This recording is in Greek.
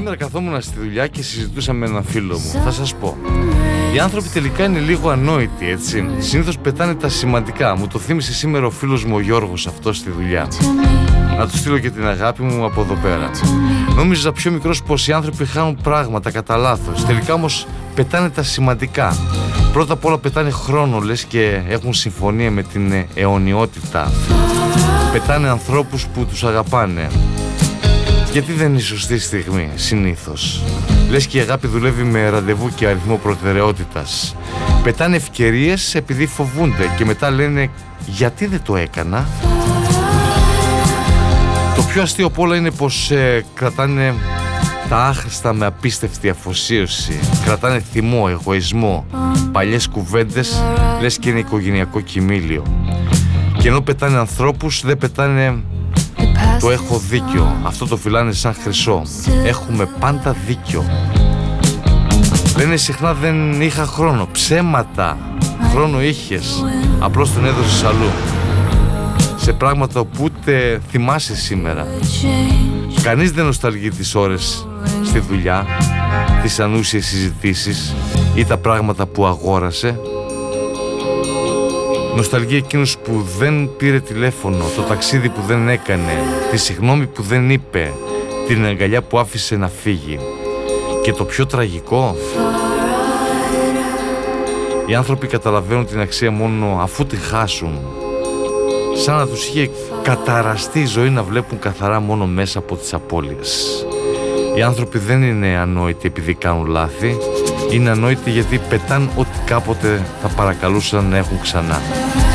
Σήμερα καθόμουν στη δουλειά και συζητούσα με έναν φίλο μου. Θα σας πω. Οι άνθρωποι τελικά είναι λίγο ανόητοι, έτσι. Συνήθως πετάνε τα σημαντικά. Μου το θύμισε σήμερα ο φίλος μου ο Γιώργος αυτό στη δουλειά. Να του στείλω και την αγάπη μου από εδώ πέρα. Νόμιζα πιο μικρός πως οι άνθρωποι χάνουν πράγματα κατά λάθος. Τελικά όμως πετάνε τα σημαντικά. Πρώτα απ' όλα πετάνε χρόνο, λες, και έχουν συμφωνία με την αιωνιότητα. Πετάνε ανθρώπους που τους αγαπάνε. Γιατί δεν είναι η σωστή στιγμή, συνήθως. Λες και η αγάπη δουλεύει με ραντεβού και αριθμό προτεραιότητας. Πετάνε ευκαιρίες επειδή φοβούνται και μετά λένε γιατί δεν το έκανα. Το πιο αστείο απ' όλα είναι πως κρατάνε τα άχρηστα με απίστευτη αφοσίωση. Κρατάνε θυμό, εγωισμό, παλιές κουβέντες, λες και είναι οικογενειακό κοιμήλιο. Και ενώ πετάνε ανθρώπους, δεν πετάνε το έχω δίκιο. Αυτό το φυλάνε σαν χρυσό. Έχουμε πάντα δίκιο. Λένε συχνά δεν είχα χρόνο. Ψέματα. Χρόνο είχες, απλώς τον έδωσες αλλού. Σε πράγματα που ούτε θυμάσαι σήμερα. Κανείς δεν νοσταλγεί τις ώρες στη δουλειά, τις ανούσιες συζητήσεις ή τα πράγματα που αγόρασε. Νοσταλγεί εκείνους που δεν πήρε τηλέφωνο, το ταξίδι που δεν έκανε, τη συγγνώμη που δεν είπε, την αγκαλιά που άφησε να φύγει. Και το πιο τραγικό, οι άνθρωποι καταλαβαίνουν την αξία μόνο αφού τη χάσουν. Σαν να τους είχε καταραστεί η ζωή να βλέπουν καθαρά μόνο μέσα από τις απώλειες. Οι άνθρωποι δεν είναι ανόητοι επειδή κάνουν λάθη, είναι ανόητοι γιατί πετάν ό,τι κάποτε θα παρακαλούσαν να έχουν ξανά.